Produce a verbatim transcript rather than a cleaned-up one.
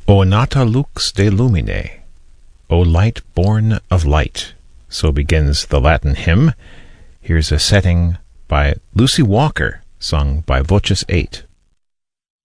O nata lux de lumine, O light born of light. So begins the Latin hymn. Here's a setting by Lucy Walker, sung by Voces eight.